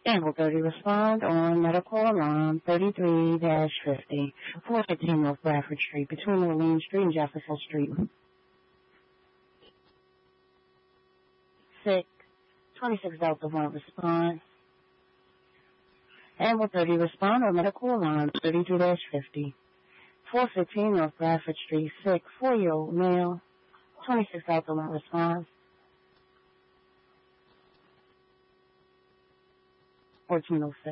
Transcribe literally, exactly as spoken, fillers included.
Amber thirty respond on medical alarm thirty-three dash fifty, four fifteen North Bradford Street, between Orleans Street and Jefferson Street. Six, twenty-six Delta one respond. Amber thirty respond on medical alarm thirty-three dash fifty, four fifteen North Bradford Street, sick, four-year-old male, twenty-six Delta one response. fourteen oh six.